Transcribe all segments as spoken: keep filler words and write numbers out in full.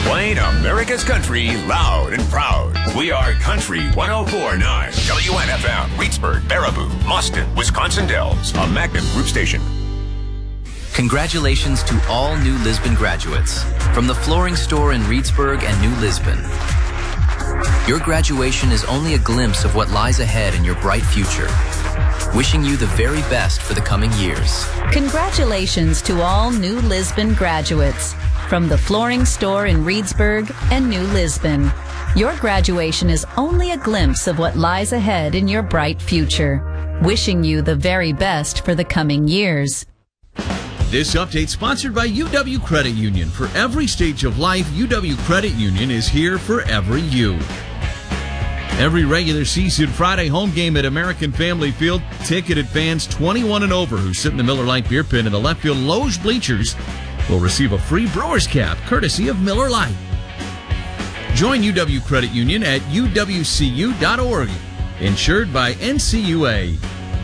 Playing America's country loud and proud. We are Country one oh four point nine. W N F M, Reedsburg, Baraboo, Boston, Wisconsin Dells. A Magnum Group station. Congratulations to all New Lisbon graduates from the flooring store in Reedsburg and New Lisbon. Your graduation is only a glimpse of what lies ahead in your bright future. Wishing you the very best for the coming years. Congratulations to all New Lisbon graduates from the flooring store in Reedsburg and New Lisbon. Your graduation is only a glimpse of what lies ahead in your bright future. Wishing you the very best for the coming years. This update sponsored by U W Credit Union. For every stage of life, U W Credit Union is here for every you. Every regular season Friday home game at American Family Field, ticketed fans twenty-one and over who sit in the Miller Lite beer pit in the left field loge bleachers will receive a free Brewers cap courtesy of Miller Lite. Join U W Credit Union at U W C U dot org. Insured by N C U A.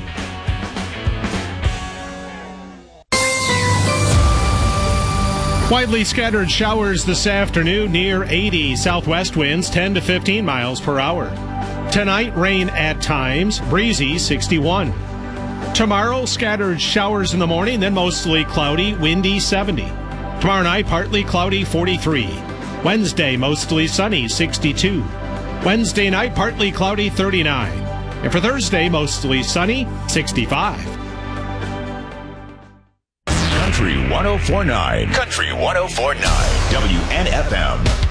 Widely scattered showers this afternoon, near eighty. Southwest winds ten to fifteen miles per hour. Tonight, rain at times, breezy sixty-one. Tomorrow, scattered showers in the morning, then mostly cloudy, windy seventy. Tomorrow night, partly cloudy forty-three. Wednesday, mostly sunny sixty-two. Wednesday night, partly cloudy thirty-nine. And for Thursday, mostly sunny sixty-five. Country one oh four point nine. Country one oh four point nine. W N F M.